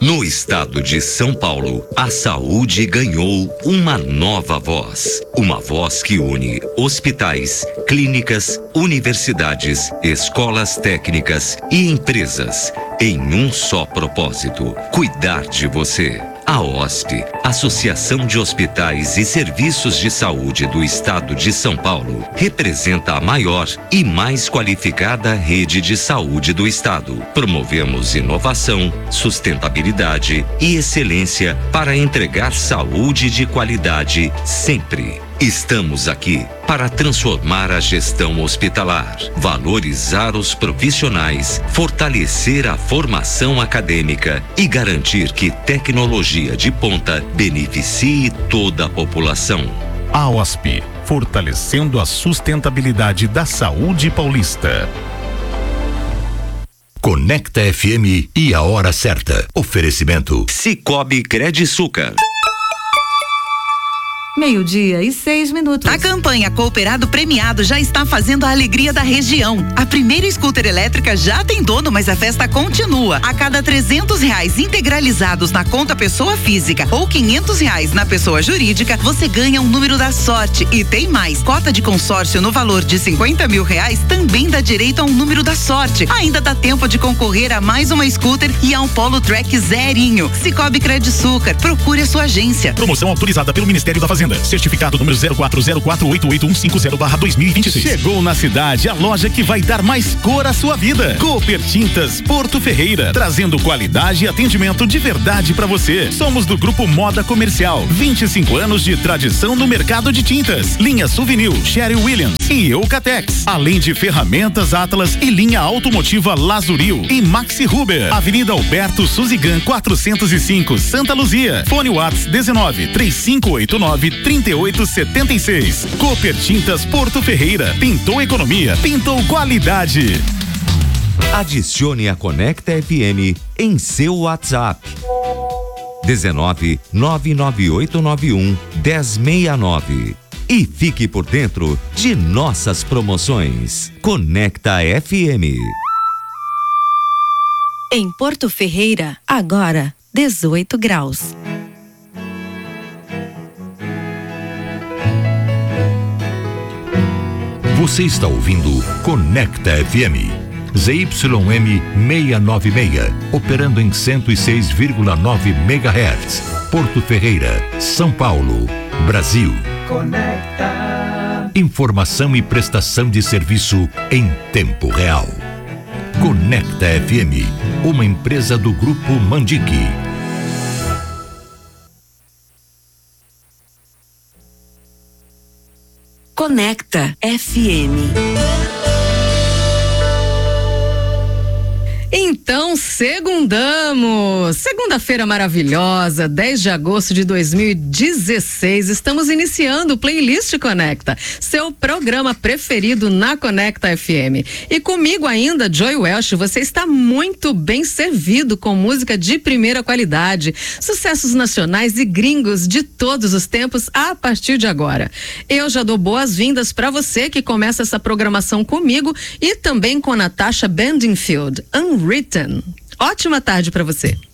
No estado de São Paulo, a saúde ganhou uma nova voz. Uma voz que une hospitais, clínicas, universidades, escolas técnicas e empresas em um só propósito: cuidar de você. A OSP, Associação de Hospitais e Serviços de Saúde do Estado de São Paulo, representa a maior e mais qualificada rede de saúde do Estado. Promovemos inovação, sustentabilidade e excelência para entregar saúde de qualidade sempre. Estamos aqui para transformar a gestão hospitalar, valorizar os profissionais, fortalecer a formação acadêmica e garantir que tecnologia de ponta beneficie toda a população. A OSP, fortalecendo a sustentabilidade da saúde paulista. Conecta FM e a hora certa. Oferecimento Cicobi Crediçucar. 12:06. A campanha Cooperado Premiado já está fazendo a alegria da região. A primeira scooter elétrica já tem dono, mas a festa continua. A cada R$300 integralizados na conta pessoa física ou R$500 na pessoa jurídica, você ganha um número da sorte. E tem mais, cota de consórcio no valor de R$50 mil também dá direito a um número da sorte. Ainda dá tempo de concorrer a mais uma scooter e a um Polo Track zerinho. Cicobi Crediçucar, procure a sua agência. Promoção autorizada pelo Ministério da Fazenda. Certificado número 0404885150/2026. Chegou na cidade a loja que vai dar mais cor à sua vida. Cooper Tintas Porto Ferreira, trazendo qualidade e atendimento de verdade para você. Somos do Grupo Moda Comercial, 25 anos de tradição no mercado de tintas. Linha Souvenir, Sherry Williams e Eucatex. Além de ferramentas Atlas e linha automotiva Lazuril e Maxi Huber. Avenida Alberto Suzigan 405, Santa Luzia. Fone Whats 19-3589-3876. Cooper Tintas Porto Ferreira. Pintou economia, pintou qualidade. Adicione a Conecta FM em seu WhatsApp. 19-99891-1069. E fique por dentro de nossas promoções. Conecta FM. Em Porto Ferreira, agora 18 graus. Você está ouvindo Conecta FM. ZYM 696, operando em 106,9 MHz. Porto Ferreira, São Paulo, Brasil. Conecta. Informação e prestação de serviço em tempo real. Conecta FM, uma empresa do Grupo Mandique. Conecta FM. Então, segundamos! Segunda-feira maravilhosa, 10 de agosto de 2016. Estamos iniciando o Playlist Conecta, seu programa preferido na Conecta FM. E comigo ainda, Joy Welch, você está muito bem servido com música de primeira qualidade, sucessos nacionais e gringos de todos os tempos a partir de agora. Eu já dou boas-vindas para você que começa essa programação comigo e também com Natasha Bedingfield, Unwritten. Ótima tarde para você.